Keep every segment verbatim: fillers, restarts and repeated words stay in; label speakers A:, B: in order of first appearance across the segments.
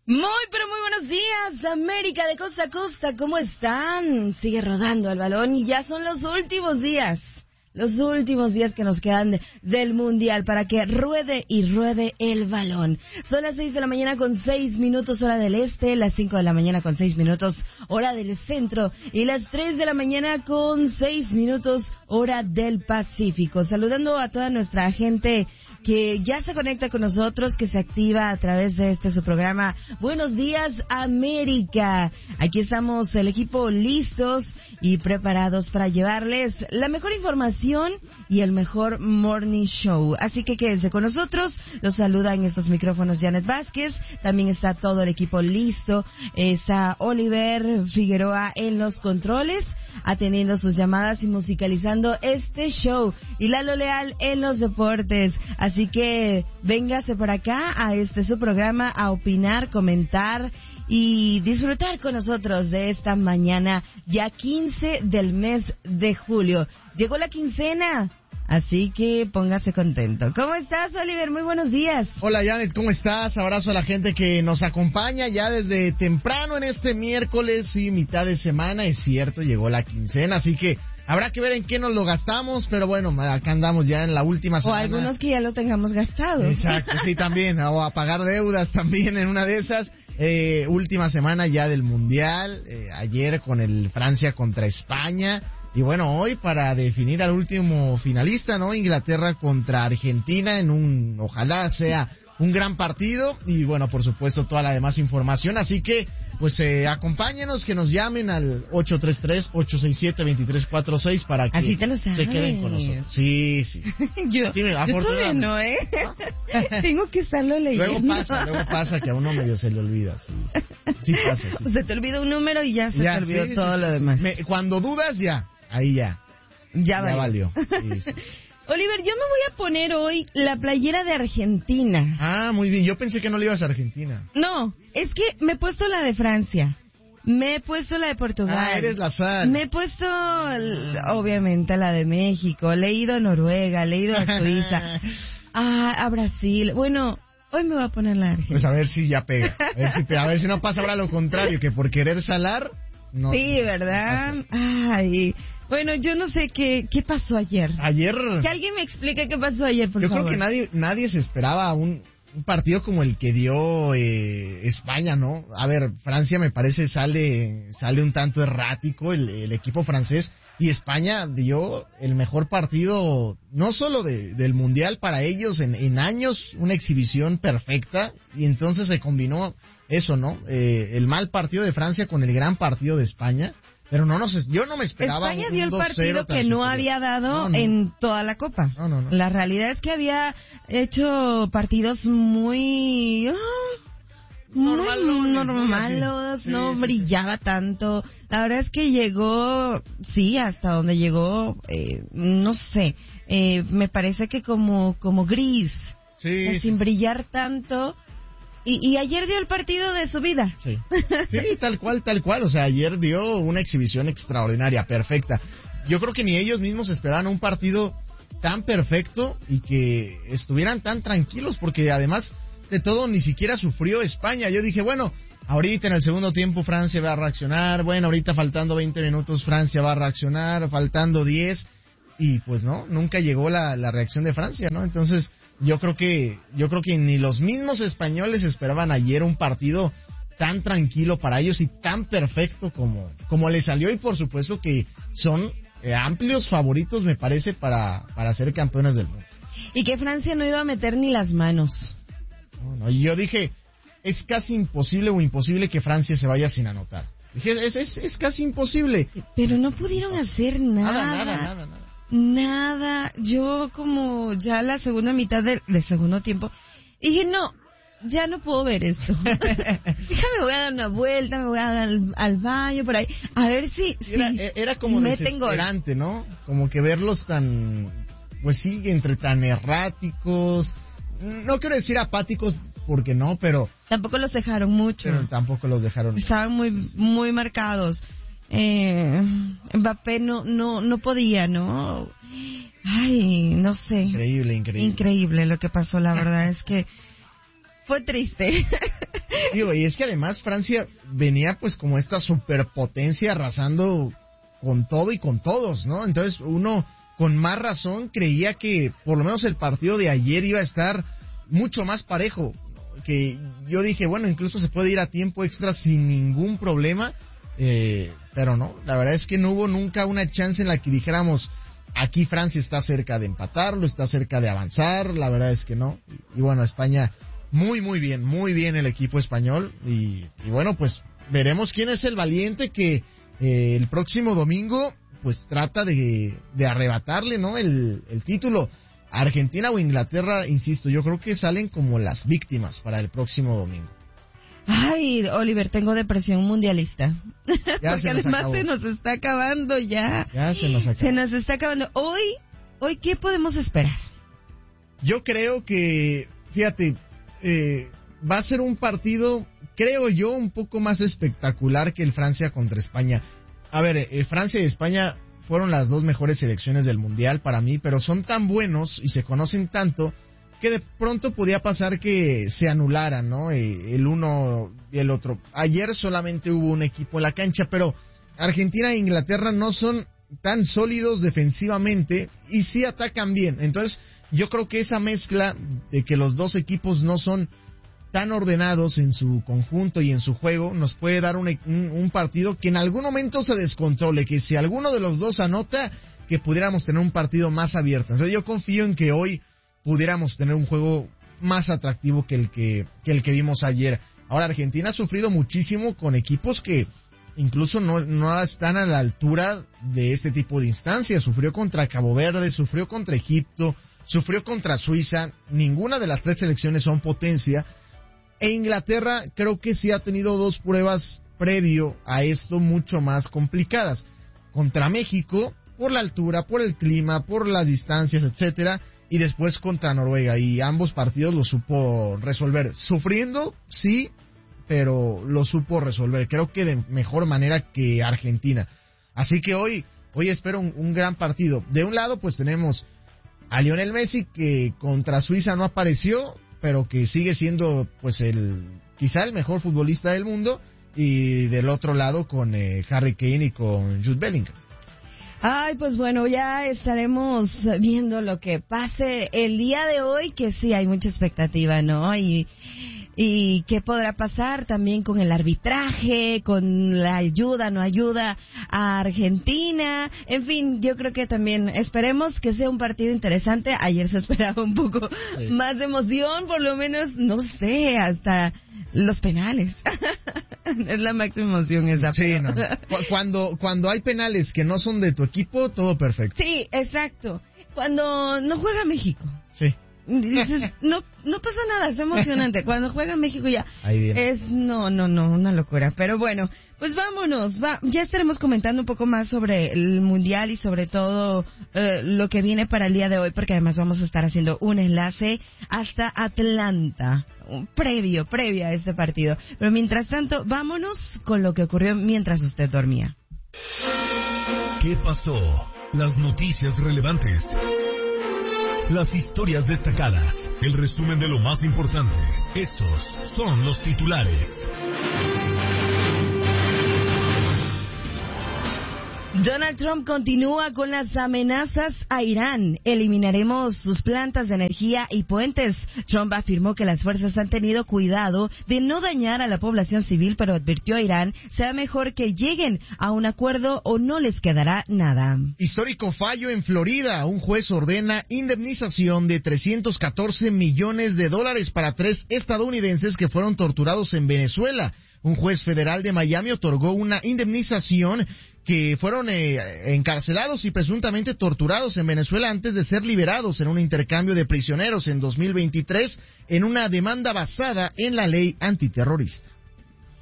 A: Muy, pero muy buenos días, América de costa a costa, ¿cómo están? Sigue rodando el balón y ya son los últimos días, los últimos días que nos quedan de, del Mundial para que ruede y ruede el balón. Son las seis de la mañana con seis minutos hora del este, las cinco de la mañana con seis minutos hora del centro y las tres de la mañana con seis minutos hora del Pacífico. Saludando a toda nuestra gente que ya se conecta con nosotros, que se activa a través de este su programa Buenos Días América. Aquí estamos el equipo listos y preparados para llevarles la mejor información y el mejor morning show. Así que quédense con nosotros. Los saluda en estos micrófonos Janet Vázquez. También está todo el equipo listo. Está Oliver Figueroa en los controles, atendiendo sus llamadas y musicalizando este show. Y Lalo Leal en los deportes. Así que véngase por acá a este su programa a opinar, comentar y disfrutar con nosotros de esta mañana ya quince del mes de julio. Llegó la quincena, así que póngase contento. ¿Cómo estás, Oliver? Muy buenos días.
B: Hola, Janet, ¿cómo estás? Abrazo a la gente que nos acompaña ya desde temprano en este miércoles y mitad de semana. Es cierto, llegó la quincena, así que habrá que ver en qué nos lo gastamos, pero bueno, acá andamos ya en la última semana.
A: O algunos que ya lo tengamos gastado.
B: Exacto, sí, también, o a pagar deudas también en una de esas. Eh, última semana ya del Mundial, eh, ayer con el Francia contra España. Y bueno, hoy para definir al último finalista, ¿no? Inglaterra contra Argentina en un, ojalá sea un gran partido. Y bueno, por supuesto, toda la demás información. Así que, pues, eh, acompáñenos, que nos llamen al ocho tres tres, ocho seis siete, dos tres cuatro seis para que
A: Así te lo sabes.
B: Se queden con nosotros. Sí, sí.
A: yo,
B: sí, mira,
A: yo todavía no, ¿eh? Tengo que estarlo leyendo.
B: Luego pasa, luego pasa que a uno medio se le olvida. Sí, sí, sí pasa. Sí.
A: Se te olvida un número y ya se ya, te olvidó sí, todo sí, lo sí, demás.
B: Me, cuando dudas, ya. Ahí ya.
A: Ya,
B: ya
A: valió.
B: valió. Sí, sí.
A: Oliver, yo me voy a poner hoy la playera de Argentina.
B: Ah, muy bien. Yo pensé que no le ibas a Argentina.
A: No, es que me he puesto la de Francia. Me he puesto la de Portugal.
B: Ah, eres la sal.
A: Me he puesto, obviamente, la de México. Le he ido a Noruega, le he ido a Suiza. ah, a Brasil. Bueno, hoy me voy a poner la de Argentina.
B: Pues a ver si ya pega. A ver si, a ver si no pasa ahora lo contrario, que por querer salar... No,
A: sí, ¿verdad? Ay, bueno, yo no sé qué qué pasó ayer.
B: Ayer...
A: Que alguien me explique qué pasó ayer, por
B: yo
A: favor.
B: Yo creo que nadie nadie se esperaba un, un partido como el que dio eh, España, ¿no? A ver, Francia me parece sale sale un tanto errático el, el equipo francés, y España dio el mejor partido, no solo de, del Mundial para ellos en, en años, una exhibición perfecta, y entonces se combinó eso, ¿no? Eh, el mal partido de Francia con el gran partido de España, pero no nos, yo no me esperaba.
A: España
B: un,
A: dio el partido que no había dado no, no. en toda la Copa.
B: No, no, no.
A: La realidad es que había hecho partidos muy... Oh,
B: Normal,
A: muy normales,
B: sí,
A: no
B: sí,
A: brillaba
B: sí.
A: tanto. La verdad es que llegó, sí, hasta donde llegó, eh, no sé, eh, me parece que como como gris,
B: sí,
A: eh,
B: sí,
A: sin
B: sí.
A: brillar tanto. Y, y ayer dio el partido de su vida.
B: Sí. sí, tal cual, tal cual. O sea, ayer dio una exhibición extraordinaria, perfecta. Yo creo que ni ellos mismos esperaban un partido tan perfecto y que estuvieran tan tranquilos, porque además de todo ni siquiera sufrió España. Yo dije, bueno, ahorita en el segundo tiempo Francia va a reaccionar, bueno, ahorita faltando veinte minutos Francia va a reaccionar, faltando diez, y pues no, nunca llegó la, la reacción de Francia, ¿no? Entonces... Yo creo que yo creo que ni los mismos españoles esperaban ayer un partido tan tranquilo para ellos y tan perfecto como como les salió, y por supuesto que son eh, amplios favoritos, me parece, para para ser campeones del mundo.
A: Y que Francia no iba a meter ni las manos.
B: No, no, y yo dije, es casi imposible o imposible que Francia se vaya sin anotar. Dije, es es, es casi imposible.
A: Pero no pudieron hacer nada.
B: Nada, nada, nada, nada.
A: Nada, yo como ya la segunda mitad del, del segundo tiempo, dije, no, ya no puedo ver esto. Déjame, voy a dar una vuelta, me voy a dar al, al baño, por ahí, a ver si...
B: Era,
A: si
B: era como desesperante, ¿no? Como que verlos tan, pues sí, entre tan erráticos, no quiero decir apáticos, porque no, pero...
A: Tampoco los dejaron mucho.
B: Pero tampoco los dejaron.
A: Estaban muy, muy marcados. Eh, Mbappé no, no, no podía, ¿no? Ay, no sé.
B: Increíble, increíble.
A: Increíble lo que pasó, la verdad es que fue triste.
B: Digo, y es que además Francia venía pues como esta superpotencia arrasando con todo y con todos, ¿no? Entonces uno con más razón creía que por lo menos el partido de ayer iba a estar mucho más parejo, que yo dije, bueno, incluso se puede ir a tiempo extra sin ningún problema, eh, pero no, la verdad es que no hubo nunca una chance en la que dijéramos, aquí Francia está cerca de empatarlo, está cerca de avanzar, la verdad es que no, y, y bueno, España, muy muy bien, muy bien el equipo español, y, y bueno, pues veremos quién es el valiente que eh, el próximo domingo pues trata de, de arrebatarle, ¿no? El, el título. Argentina o Inglaterra, insisto, yo creo que salen como las víctimas para el próximo domingo.
A: Ay, Oliver, tengo depresión mundialista.
B: Ya
A: Porque
B: se nos
A: además
B: acabó.
A: se nos está acabando ya.
B: Ya se nos acabó.
A: Se nos está acabando. Hoy, hoy ¿qué podemos esperar?
B: Yo creo que, fíjate, eh, va a ser un partido, creo yo, un poco más espectacular que el Francia contra España. A ver, eh, Francia y España fueron las dos mejores selecciones del Mundial para mí, pero son tan buenos y se conocen tanto que de pronto podía pasar que se anularan, ¿no? Eh, el uno y el otro. Ayer solamente hubo un equipo en la cancha, pero Argentina e Inglaterra no son tan sólidos defensivamente y sí atacan bien. Entonces, yo creo que esa mezcla de que los dos equipos no son tan ordenados en su conjunto y en su juego, nos puede dar un, un, un partido que en algún momento se descontrole, que si alguno de los dos anota, que pudiéramos tener un partido más abierto. Entonces yo confío en que hoy pudiéramos tener un juego más atractivo que el que, que el que vimos ayer. Ahora, Argentina ha sufrido muchísimo con equipos que incluso no, no están a la altura de este tipo de instancias. Sufrió contra Cabo Verde, sufrió contra Egipto, sufrió contra Suiza. Ninguna de las tres selecciones son potencia. E Inglaterra creo que sí ha tenido dos pruebas previo a esto mucho más complicadas. Contra México, por la altura, por el clima, por las distancias, etcétera, y después contra Noruega, y ambos partidos lo supo resolver. Sufriendo, sí, pero lo supo resolver. Creo que de mejor manera que Argentina. Así que hoy, hoy espero un, un gran partido. De un lado, pues tenemos a Lionel Messi, que contra Suiza no apareció, pero que sigue siendo pues el quizá el mejor futbolista del mundo, y del otro lado con eh, Harry Kane y con Jude Bellingham.
A: Ay, pues bueno, ya estaremos viendo lo que pase el día de hoy, que sí hay mucha expectativa, ¿no? Y y qué podrá pasar también con el arbitraje, con la ayuda, no ayuda a Argentina, en fin, yo creo que también esperemos que sea un partido interesante. Ayer se esperaba un poco sí. más de emoción, por lo menos, no sé, hasta los penales. Es la máxima emoción esa.
B: Sí, no. Cuando, cuando hay penales que no son de tu equipo, todo perfecto.
A: Sí, exacto. Cuando no juega México.
B: Sí.
A: Dices, no, no pasa nada, es emocionante. Cuando juega México ya es, no, no, no, una locura. Pero bueno, pues vámonos, va, ya estaremos comentando un poco más sobre el Mundial y sobre todo eh, lo que viene para el día de hoy, porque además vamos a estar haciendo un enlace hasta Atlanta, previo, previo a este partido. Pero mientras tanto, vámonos con lo que ocurrió mientras usted dormía.
C: ¿Qué pasó? Las noticias relevantes. Las historias destacadas, el resumen de lo más importante. Estos son los titulares.
A: Donald Trump continúa con las amenazas a Irán. Eliminaremos sus plantas de energía y puentes. Trump afirmó que las fuerzas han tenido cuidado de no dañar a la población civil, pero advirtió a Irán será mejor que lleguen a un acuerdo o no les quedará nada.
B: Histórico fallo en Florida. Un juez ordena indemnización de trescientos catorce millones de dólares para tres estadounidenses que fueron torturados en Venezuela. Un juez federal de Miami otorgó una indemnización que fueron eh, encarcelados y presuntamente torturados en Venezuela antes de ser liberados en un intercambio de prisioneros en dos mil veintitrés en una demanda basada en la ley antiterrorista.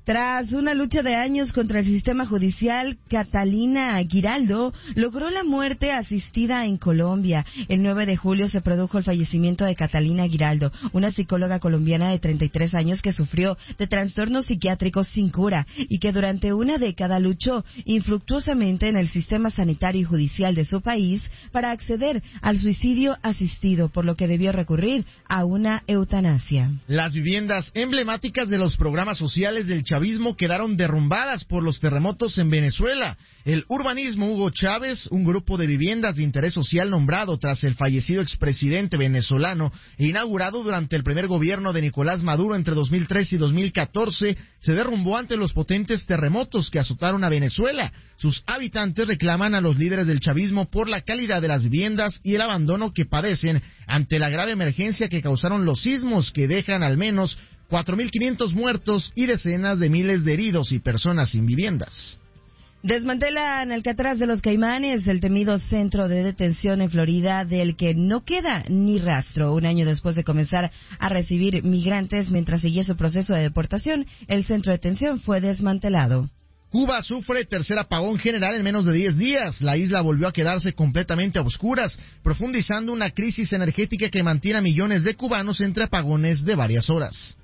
A: Tras una lucha de años contra el sistema judicial, Catalina Giraldo logró la muerte asistida en Colombia. El nueve de julio se produjo el fallecimiento de Catalina Giraldo, una psicóloga colombiana de treinta y tres años que sufrió de trastornos psiquiátricos sin cura y que durante una década luchó infructuosamente en el sistema sanitario y judicial de su país para acceder al suicidio asistido, por lo que debió recurrir a una eutanasia.
B: Las viviendas emblemáticas de los programas sociales del chavismo quedaron derrumbadas por los terremotos en Venezuela. El Urbanismo Hugo Chávez, un grupo de viviendas de interés social nombrado tras el fallecido expresidente venezolano e inaugurado durante el primer gobierno de Nicolás Maduro entre dos mil trece y dos mil catorce, se derrumbó ante los potentes terremotos que azotaron a Venezuela. Sus habitantes reclaman a los líderes del chavismo por la calidad de las viviendas y el abandono que padecen ante la grave emergencia que causaron los sismos, que dejan al menos cuatro mil quinientos muertos y decenas de miles de heridos y personas sin viviendas.
A: Desmantelan Alcatraz de los Caimanes, el temido centro de detención en Florida del que no queda ni rastro. Un año después de comenzar a recibir migrantes mientras seguía su proceso de deportación, el centro de detención fue desmantelado.
B: Cuba sufre tercer apagón general en menos de diez días. La isla volvió a quedarse completamente a oscuras, profundizando una crisis energética que mantiene a millones de cubanos entre apagones de varias horas.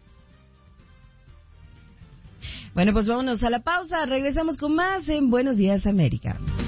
A: Bueno, pues vámonos a la pausa. Regresamos con más en Buenos Días, América.